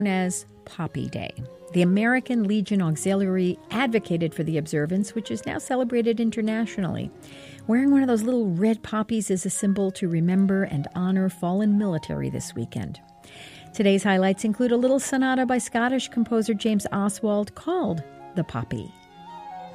as Poppy Day. The American Legion Auxiliary advocated for the observance, which is now celebrated internationally. Wearing one of those little red poppies is a symbol to remember and honor fallen military this weekend. Today's highlights include a little sonata by Scottish composer James Oswald called The Poppy.